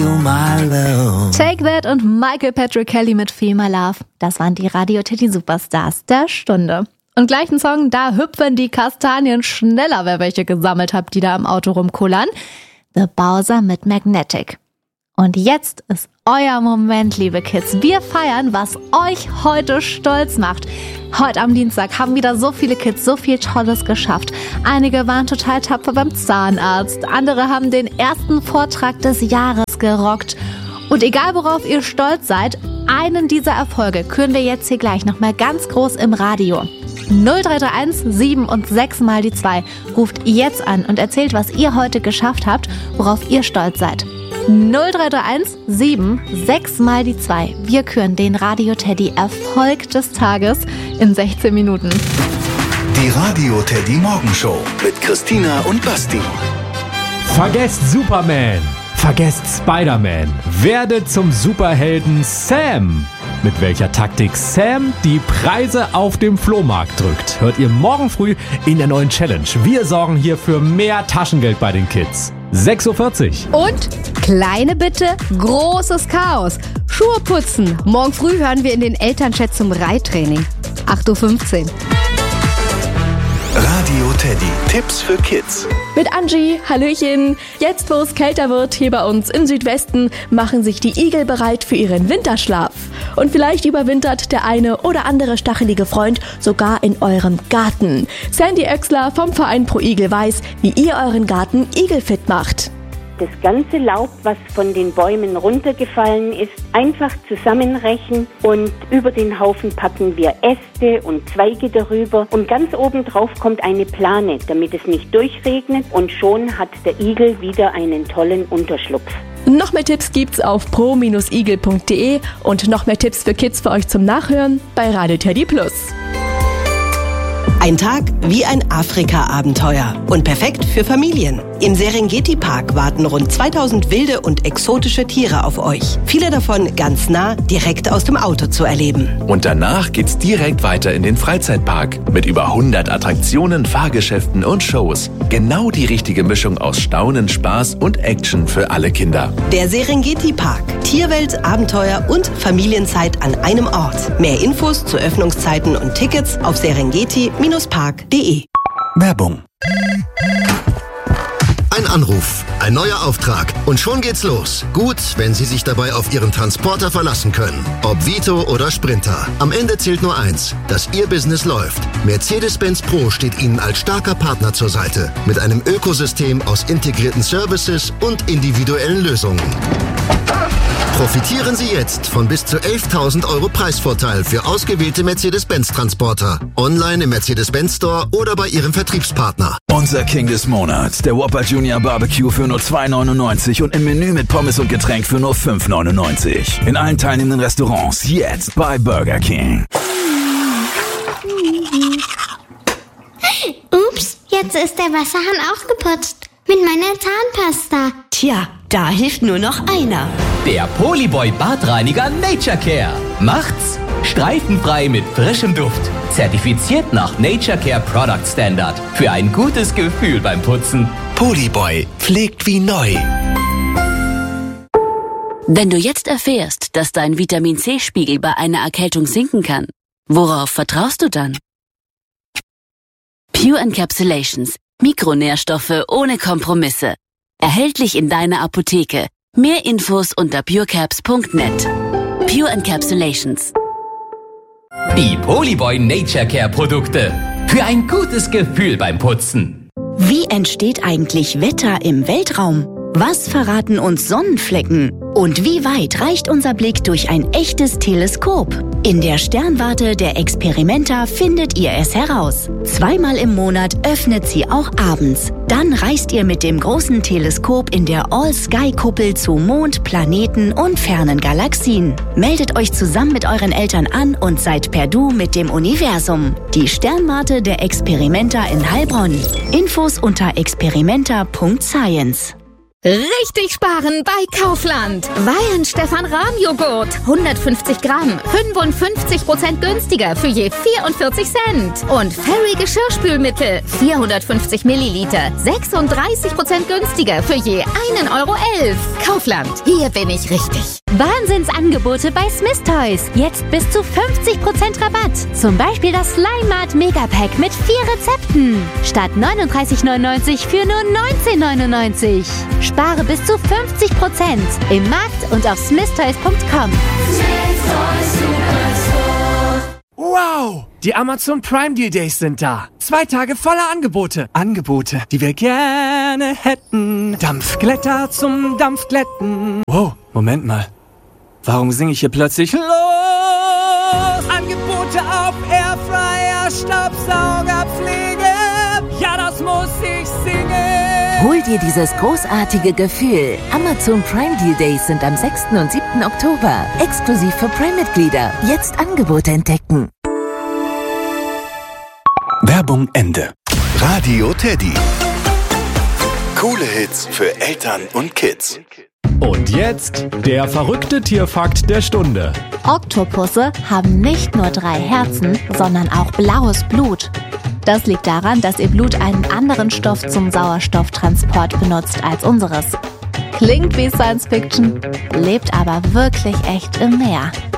my love. Take That und Michael Patrick Kelly mit Feel My Love. Das waren die Radio Teddy Superstars der Stunde. Und gleich ein Song, da hüpfen die Kastanien schneller, wer welche gesammelt habt, die da im Auto rumkullern. The Bowser mit Magnetic. Und jetzt ist euer Moment, liebe Kids. Wir feiern, was euch heute stolz macht. Heute am Dienstag haben wieder so viele Kids so viel Tolles geschafft. Einige waren total tapfer beim Zahnarzt. Andere haben den ersten Vortrag des Jahres gerockt. Und egal worauf ihr stolz seid, einen dieser Erfolge küren wir jetzt hier gleich nochmal ganz groß im Radio. 0331 7 und 6 mal die 2. Ruft jetzt an und erzählt, was ihr heute geschafft habt, worauf ihr stolz seid. 0331 7 6 mal die 2. Wir küren den Radio Teddy Erfolg des Tages in 16 Minuten. Die Radio Teddy Morgenshow mit Christina und Basti. Vergesst Superman, vergesst Spider-Man, werdet zum Superhelden Sam. Mit welcher Taktik Sam die Preise auf dem Flohmarkt drückt, hört ihr morgen früh in der neuen Challenge. Wir sorgen hier für mehr Taschengeld bei den Kids. 6.40 Uhr. Und kleine Bitte, großes Chaos. Schuhe putzen. Morgen früh hören wir in den Elternchat zum Reittraining. 8.15 Uhr. Radio Teddy. Tipps für Kids. Mit Angie, Hallöchen. Jetzt, wo es kälter wird, hier bei uns im Südwesten, machen sich die Igel bereit für ihren Winterschlaf. Und vielleicht überwintert der eine oder andere stachelige Freund sogar in eurem Garten. Sandy Oechsler vom Verein Pro Igel weiß, wie ihr euren Garten igelfit macht. Das ganze Laub, was von den Bäumen runtergefallen ist, einfach zusammenrechen und über den Haufen packen wir Äste und Zweige darüber und ganz oben drauf kommt eine Plane, damit es nicht durchregnet und schon hat der Igel wieder einen tollen Unterschlupf. Noch mehr Tipps gibt's auf pro-igel.de und noch mehr Tipps für Kids für euch zum Nachhören bei Radio Teddy Plus. Ein Tag wie ein Afrika-Abenteuer und perfekt für Familien. Im Serengeti-Park warten rund 2000 wilde und exotische Tiere auf euch. Viele davon ganz nah, direkt aus dem Auto zu erleben. Und danach geht's direkt weiter in den Freizeitpark mit über 100 Attraktionen, Fahrgeschäften und Shows. Genau die richtige Mischung aus Staunen, Spaß und Action für alle Kinder. Der Serengeti-Park. Tierwelt, Abenteuer und Familienzeit an einem Ort. Mehr Infos zu Öffnungszeiten und Tickets auf serengeti-park.de. Werbung. Ein Anruf, ein neuer Auftrag und schon geht's los. Gut, wenn Sie sich dabei auf Ihren Transporter verlassen können. Ob Vito oder Sprinter. Am Ende zählt nur eins, dass Ihr Business läuft. Mercedes-Benz Pro steht Ihnen als starker Partner zur Seite. Mit einem Ökosystem aus integrierten Services und individuellen Lösungen. Profitieren Sie jetzt von bis zu 11.000 € Preisvorteil für ausgewählte Mercedes-Benz-Transporter. Online im Mercedes-Benz Store oder bei Ihrem Vertriebspartner. Unser King des Monats, der Whopper Junior Barbecue für nur 2,99 und im Menü mit Pommes und Getränk für nur 5,99. In allen teilnehmenden Restaurants jetzt bei Burger King. Ups, jetzt ist der Wasserhahn auch geputzt. Mit meiner Zahnpasta. Tja, da hilft nur noch einer. Der Polyboy Badreiniger Nature Care. Macht's streifenfrei mit frischem Duft. Zertifiziert nach Nature Care Product Standard. Für ein gutes Gefühl beim Putzen. Polyboy pflegt wie neu. Wenn du jetzt erfährst, dass dein Vitamin-C-Spiegel bei einer Erkältung sinken kann, worauf vertraust du dann? Pure Encapsulations. Mikronährstoffe ohne Kompromisse. Erhältlich in deiner Apotheke. Mehr Infos unter purecaps.net. Pure Encapsulations. Die Polyboy Nature Care Produkte. Für ein gutes Gefühl beim Putzen. Wie entsteht eigentlich Wetter im Weltraum? Was verraten uns Sonnenflecken? Und wie weit reicht unser Blick durch ein echtes Teleskop? In der Sternwarte der Experimenta findet ihr es heraus. 2-mal im Monat öffnet sie auch abends. Dann reist ihr mit dem großen Teleskop in der All-Sky-Kuppel zu Mond, Planeten und fernen Galaxien. Meldet euch zusammen mit euren Eltern an und seid per Du mit dem Universum. Die Sternwarte der Experimenta in Heilbronn. Infos unter experimenta.science. Richtig sparen bei Kaufland. Wein Stefan Rahm Joghurt. 150 Gramm. 55% günstiger für je 44 Cent. Und Fairy Geschirrspülmittel. 450 Milliliter. 36% günstiger für je 1,11 Euro. Kaufland. Hier bin ich richtig. Wahnsinnsangebote bei Smith Toys. Jetzt bis zu 50% Rabatt. Zum Beispiel das Slime Mart Megapack mit 4 Rezepten. Statt 39,99 für nur 19,99. Spare bis zu 50% im Markt und auf smithtoys.com. Wow! Die Amazon Prime Deal Days sind da. 2 Tage voller Angebote. Angebote, die wir gerne hätten. Dampfglätter zum Dampfglätten. Wow, Moment mal. Warum singe ich hier plötzlich los? Angebote auf Airfryer, Staubsaugerpflege. Ja, das muss ich singen. Hol dir dieses großartige Gefühl. Amazon Prime Deal Days sind am 6. und 7. Oktober. Exklusiv für Prime-Mitglieder. Jetzt Angebote entdecken. Werbung Ende. Radio Teddy. Coole Hits für Eltern und Kids. Und jetzt der verrückte Tierfakt der Stunde. Oktopusse haben nicht nur 3 Herzen, sondern auch blaues Blut. Das liegt daran, dass ihr Blut einen anderen Stoff zum Sauerstofftransport benutzt als unseres. Klingt wie Science Fiction, lebt aber wirklich echt im Meer.